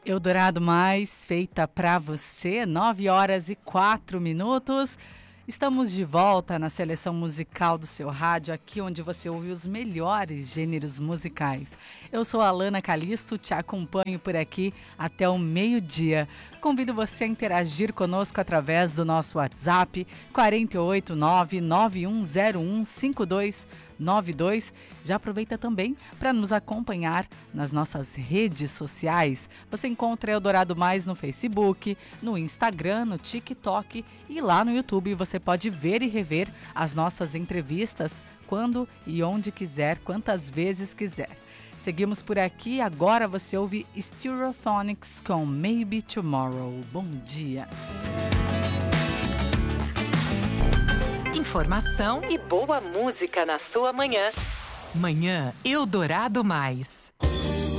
Eldorado Mais, feita pra você, 9h04. Estamos de volta na seleção musical do seu rádio, aqui onde você ouve os melhores gêneros musicais. Eu sou a Alana Calisto, te acompanho por aqui até o meio-dia. Convido você a interagir conosco através do nosso WhatsApp 489-9101-5292. Já aproveita também para nos acompanhar nas nossas redes sociais. Você encontra Eldorado Mais no Facebook, no Instagram, no TikTok e lá no YouTube você pode ver e rever as nossas entrevistas quando e onde quiser, quantas vezes quiser. Seguimos por aqui, agora você ouve Stereophonics com Maybe Tomorrow. Bom dia! Informação e boa música na sua manhã. Manhã Eldorado Mais.